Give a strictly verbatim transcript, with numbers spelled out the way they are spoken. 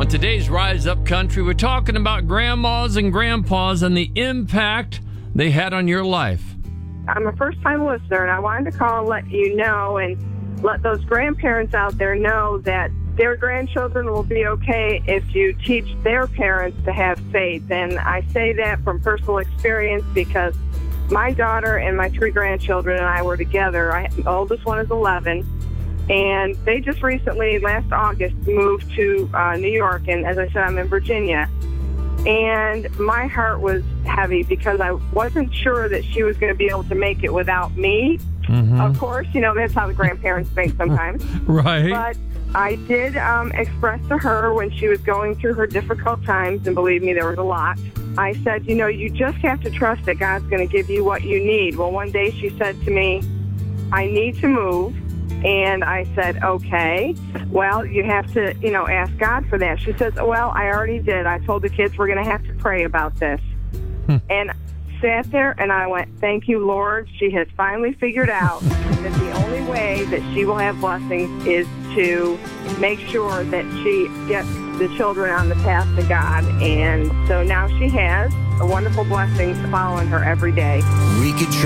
On today's Rise Up Country, we're talking about grandmas and grandpas and the impact they had on your life. I'm a first-time listener, and I wanted to call and let you know and let those grandparents out there know that their grandchildren will be okay if you teach their parents to have faith. And I say that from personal experience because my daughter and my three grandchildren and I were together. I, the oldest one is eleven. And they just recently, last August, moved to uh, New York. And as I said, I'm in Virginia. And my heart was heavy because I wasn't sure that she was going to be able to make it without me. Mm-hmm. Of course, you know, that's how the grandparents think sometimes. Right. But I did um, express to her when she was going through her difficult times, and believe me, there was a lot. I said, you know, you just have to trust that God's going to give you what you need. Well, one day she said to me, I need to move. And I said, okay, well, you have to, you know, ask God for that. She says, well, I already did. I told the kids we're going to have to pray about this. Hmm. And sat there and I went, thank you, Lord. She has finally figured out that the only way that she will have blessings is to make sure that she gets the children on the path to God. And so now she has a wonderful blessing following her every day. We could